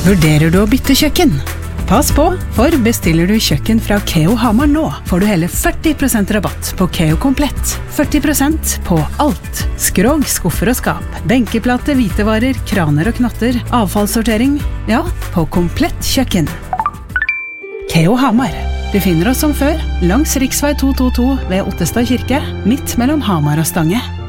Vurderer du å bytte kjøkken? Pass på, for bestiller du kjøkken fra Keo Hamar nå, får du hele 40% rabatt på Keo Komplett. 40% på alt. Skrog, skuffer og skap, benkeplate, hvitevarer, kraner og knotter, avfallssortering, ja, på komplett kjøkken. Keo Hamar. Du finner oss som før, langs riksvei 222 ved Ottestad kirke, midt mellom Hamar og Stange.